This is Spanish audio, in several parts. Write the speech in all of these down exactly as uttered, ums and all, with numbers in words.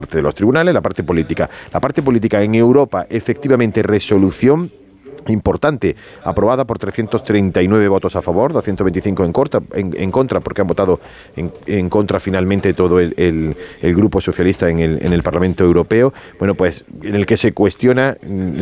de los tribunales, la parte política. La parte política en Europa, efectivamente, resolución importante, aprobada por trescientos treinta y nueve votos a favor, doscientos veinticinco en contra, en, en contra porque han votado en, en contra finalmente todo el, el, el grupo socialista en el, en el Parlamento Europeo. Bueno, pues en el que se cuestiona,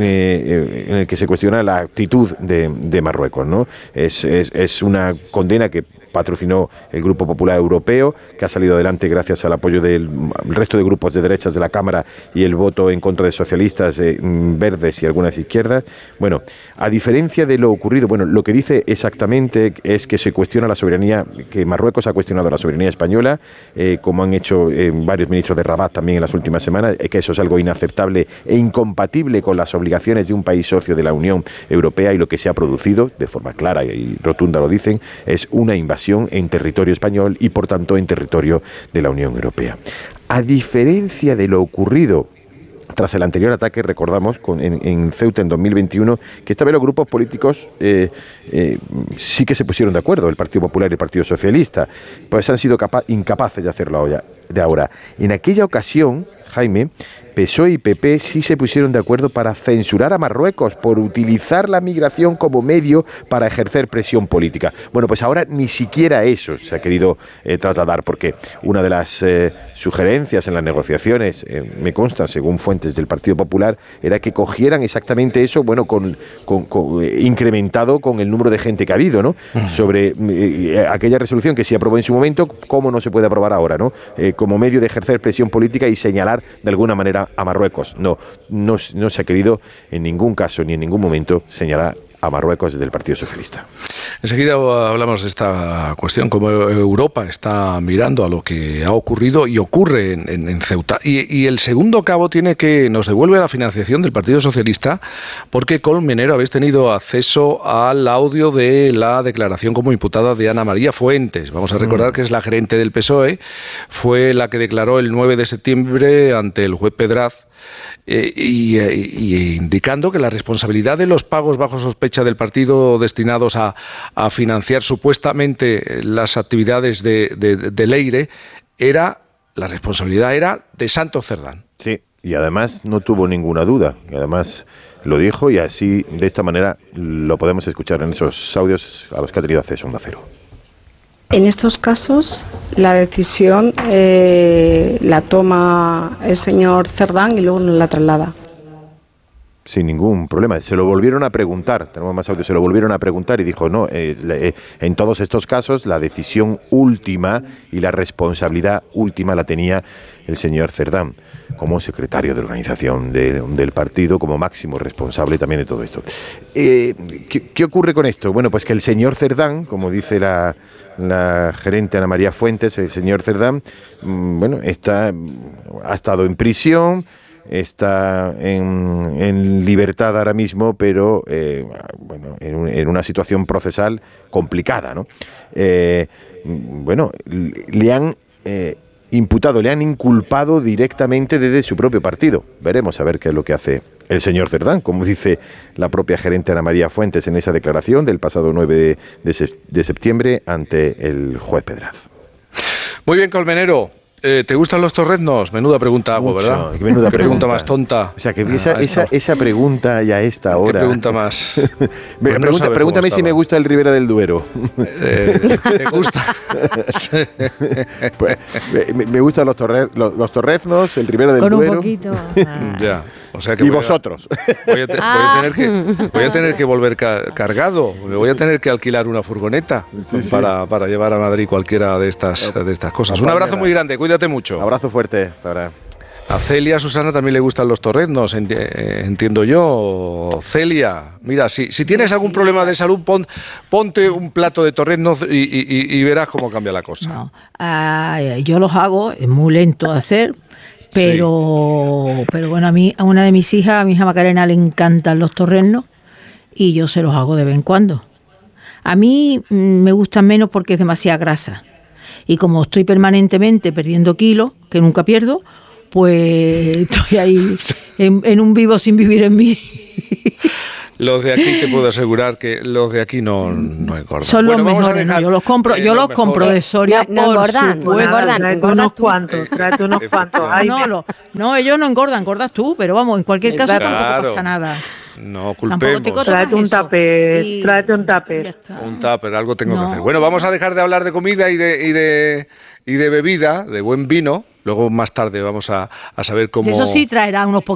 eh, en el que se cuestiona la actitud de, de Marruecos, ¿no? Es, es, es una condena que patrocinó el Grupo Popular Europeo, que ha salido adelante gracias al apoyo del resto de grupos de derechas de la Cámara y el voto en contra de socialistas, eh, verdes y algunas izquierdas. Bueno, a diferencia de lo ocurrido, bueno, lo que dice exactamente es que se cuestiona la soberanía, que Marruecos ha cuestionado la soberanía española, eh, como han hecho eh, varios ministros de Rabat también en las últimas semanas, eh, que eso es algo inaceptable e incompatible con las obligaciones de un país socio de la Unión Europea, y lo que se ha producido, de forma clara y rotunda lo dicen, es una invasión en territorio español y por tanto en territorio de la Unión Europea. A diferencia de lo ocurrido tras el anterior ataque, recordamos, con, en, en Ceuta en dos mil veintiuno, que esta vez los grupos políticos eh, eh, sí que se pusieron de acuerdo, el Partido Popular y el Partido Socialista, pues han sido capa- incapaces de hacerlo de ahora. En aquella ocasión, Jaime, P S O E y P P sí se pusieron de acuerdo para censurar a Marruecos por utilizar la migración como medio para ejercer presión política. Bueno, pues ahora ni siquiera eso se ha querido eh, trasladar, porque una de las eh, sugerencias en las negociaciones, eh, me consta, según fuentes del Partido Popular, era que cogieran exactamente eso, bueno, con, con, con eh, incrementado con el número de gente que ha habido, ¿no? Uh-huh. Sobre eh, aquella resolución que se aprobó en su momento, ¿cómo no se puede aprobar ahora, no? Eh, como medio de ejercer presión política y señalar de alguna manera a Marruecos. No, no, no se ha querido en ningún caso ni en ningún momento señalar a Marruecos desde el Partido Socialista. Enseguida hablamos de esta cuestión, cómo Europa está mirando a lo que ha ocurrido y ocurre en, en, en Ceuta. Y, y el segundo cabo tiene que nos devuelve la financiación del Partido Socialista, porque Colmenero habéis tenido acceso al audio de la declaración como imputada de Ana María Fuentes. Vamos a recordar mm. que es la gerente del P S O E, fue la que declaró el nueve de septiembre ante el juez Pedraz, Eh, y, y, y indicando que la responsabilidad de los pagos bajo sospecha del partido destinados a, a financiar supuestamente las actividades de, de, de Leire era, la responsabilidad era de Santos Cerdán. Sí, y además no tuvo ninguna duda, y además lo dijo, y así, de esta manera, lo podemos escuchar en esos audios a los que ha tenido acceso Onda Cero. En estos casos, la decisión eh, la toma el señor Cerdán y luego nos la traslada. Sin ningún problema. Se lo volvieron a preguntar, tenemos más audio, se lo volvieron a preguntar y dijo, no, eh, eh, en todos estos casos la decisión última y la responsabilidad última la tenía el señor Cerdán, como secretario de organización de, del partido, como máximo responsable también de todo esto. Eh, ¿qué, ¿Qué ocurre con esto? Bueno, pues que el señor Cerdán, como dice la... la gerente Ana María Fuentes, el señor Cerdán, bueno, está, ha estado en prisión, está en, en libertad ahora mismo, pero eh, bueno, en, un, en una situación procesal complicada, ¿no? Eh, bueno, le han eh, imputado, le han inculpado directamente desde su propio partido. Veremos a ver qué es lo que hace el señor Cerdán, como dice la propia gerente Ana María Fuentes en esa declaración del pasado nueve de septiembre ante el juez Pedraz. Muy bien, Colmenero. Eh, ¿Te gustan los torreznos? Menuda pregunta hago, ¿verdad? Qué menuda ¿Qué pregunta. pregunta más tonta. O sea, que esa, ah, esa, esa pregunta ya a esta hora... ¿Qué pregunta más? Pues pregunta, no pregúntame si me gusta el Ribera del Duero. Eh, ¿Te gusta? Pues, me, me gustan los, torre, los, los torreznos, el Ribera del Con Duero. Un poquito. Ah. Ya. O sea que y voy vosotros. A, voy, a te, ah. voy, a tener que, voy a tener que volver ca, cargado. Me voy a tener que alquilar una furgoneta sí, sí. Para, para llevar a Madrid cualquiera de estas, de estas cosas. Un abrazo muy grande, cuídate mucho. Abrazo fuerte, hasta ahora. A Celia, a Susana también le gustan los torreznos, entiendo yo. Celia, mira, si, si tienes algún problema de salud, pon, ponte un plato de torreznos y, y, y verás cómo cambia la cosa. No, uh, yo los hago, es muy lento de hacer, pero, sí. pero bueno, a mí, a una de mis hijas, a mi hija Macarena, le encantan los torreznos y yo se los hago de vez en cuando. A mí mm, me gustan menos porque es demasiada grasa. Y como estoy permanentemente perdiendo kilos, que nunca pierdo, pues estoy ahí en, en un vivo sin vivir en mí. Los de aquí te puedo asegurar que los de aquí no, no engordan. Son bueno, los mejores, dejar, ¿no? Yo los compro, eh, yo los, los compro de Soria, no, no por engordan, supuesto. no engordan. Tráete unos cuantos, tráete unos cuantos. Ay, No, lo- no, ellos no engordan, engordas tú, pero vamos, en cualquier caso Exacto. tampoco Claro. pasa nada. No Tampoco te culpemos. tocan Tráete un eso. tupper, Y- tráete un ya tupper. está. Un tupper, algo tengo No. que hacer. Bueno, vamos a dejar de hablar de comida y de, y de, y de bebida, de buen vino. Luego más tarde vamos a, a saber cómo... Eso sí traerá unos